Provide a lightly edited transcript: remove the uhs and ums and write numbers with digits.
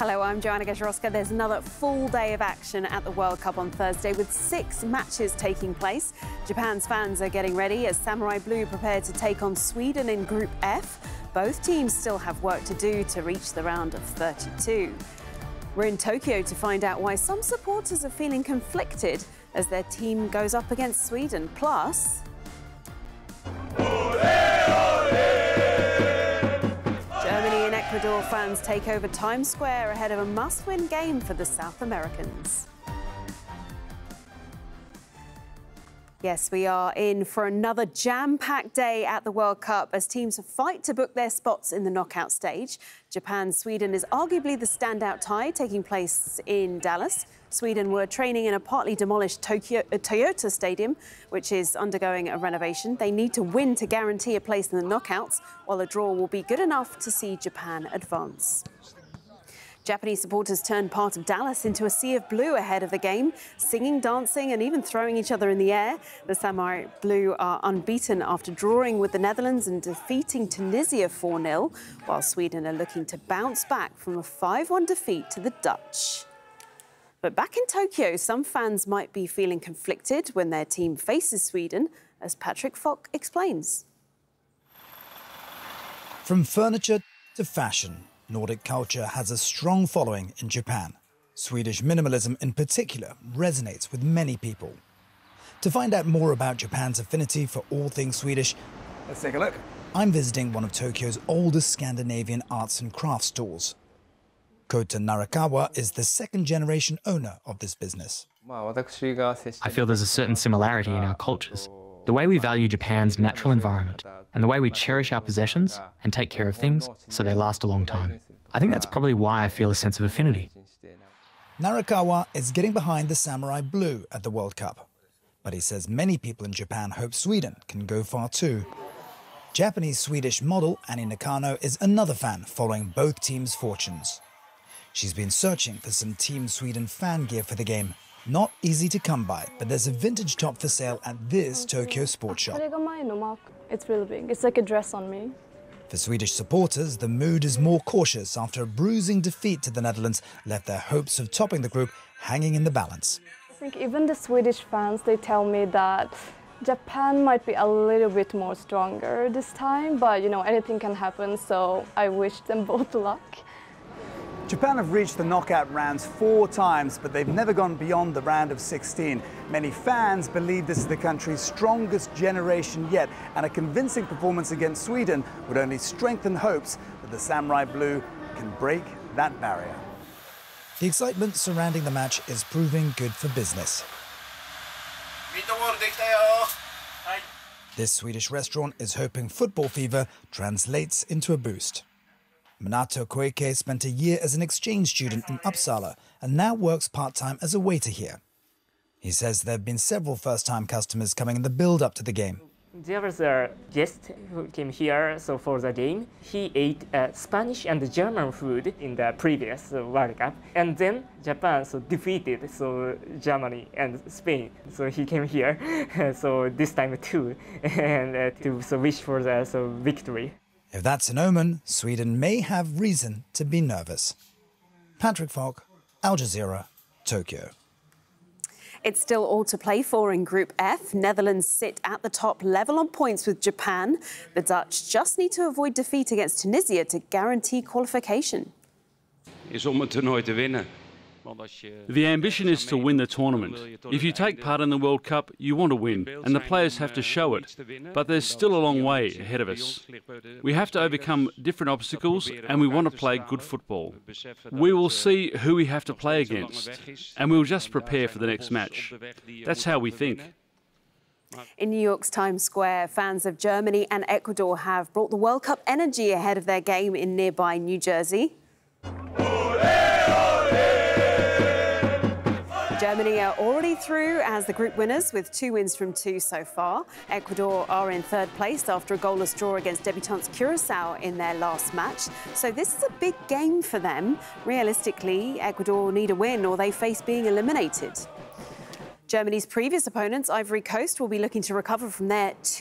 Hello, I'm Joanna Gajarowska. There's another full day of action at the World Cup on Thursday with 6 matches taking place. Japan's fans are getting ready as Samurai Blue prepare to take on Sweden in Group F. Both teams still have work to do to reach the round of 32. We're in Tokyo to find out why some supporters are feeling conflicted as their team goes up against Sweden. Plus, Germany and Ecuador fans take over Times Square ahead of a must-win game for the South Americans. Yes, we are in for another jam-packed day at the World Cup as teams fight to book their spots in the knockout stage. Japan-Sweden is arguably the standout tie taking place in Dallas. Sweden were training in a partly demolished Toyota Stadium, which is undergoing a renovation. They need to win to guarantee a place in the knockouts, while a draw will be good enough to see Japan advance. Japanese supporters turned part of Dallas into a sea of blue ahead of the game, singing, dancing and even throwing each other in the air. The Samurai Blue are unbeaten after drawing with the Netherlands and defeating Tunisia 4-0, while Sweden are looking to bounce back from a 5-1 defeat to the Dutch. But back in Tokyo, some fans might be feeling conflicted when their team faces Sweden, as Patrick Falk explains. From furniture to fashion, Nordic culture has a strong following in Japan. Swedish minimalism in particular resonates with many people. To find out more about Japan's affinity for all things Swedish, let's take a look. I'm visiting one of Tokyo's oldest Scandinavian arts and crafts stores. Kota Narakawa is the second-generation owner of this business. I feel there's a certain similarity in our cultures. The way we value Japan's natural environment and the way we cherish our possessions and take care of things so they last a long time. I think that's probably why I feel a sense of affinity. Narakawa is getting behind the Samurai Blue at the World Cup. But he says many people in Japan hope Sweden can go far too. Japanese-Swedish model Annie Nakano is another fan following both teams' fortunes. She's been searching for some Team Sweden fan gear for the game. Not easy to come by, but there's a vintage top for sale at this Tokyo sports shop. It's really big. It's like a dress on me. For Swedish supporters, the mood is more cautious after a bruising defeat to the Netherlands left their hopes of topping the group hanging in the balance. I think even the Swedish fans, they tell me that Japan might be a little bit more stronger this time, but you know, anything can happen, so I wish them both luck. Japan have reached the knockout rounds 4 times, but they've never gone beyond the round of 16. Many fans believe this is the country's strongest generation yet, and a convincing performance against Sweden would only strengthen hopes that the Samurai Blue can break that barrier. The excitement surrounding the match is proving good for business. This Swedish restaurant is hoping football fever translates into a boost. Minato Koike spent a year as an exchange student in Uppsala and now works part-time as a waiter here. He says there have been several first-time customers coming in the build-up to the game. There was a guest who came here for the game. He ate Spanish and German food in the previous World Cup. And then Japan defeated Germany and Spain. So he came here this time too, and to wish for the victory. If that's an omen, Sweden may have reason to be nervous. Patrick Falk, Al Jazeera, Tokyo. It's still all to play for in Group F. Netherlands sit at the top level on points with Japan. The Dutch just need to avoid defeat against Tunisia to guarantee qualification. Is om het toernooi te winnen. The ambition is to win the tournament. If you take part in the World Cup, you want to win, and the players have to show it. But there's still a long way ahead of us. We have to overcome different obstacles, and we want to play good football. We will see who we have to play against, and we'll just prepare for the next match. That's how we think. In New York's Times Square, fans of Germany and Ecuador have brought the World Cup energy ahead of their game in nearby New Jersey. Germany are already through as the group winners with 2 wins from 2 so far. Ecuador are in 3rd place after a goalless draw against debutants Curaçao in their last match. So this is a big game for them. Realistically, Ecuador need a win or they face being eliminated. Germany's previous opponents, Ivory Coast, will be looking to recover from their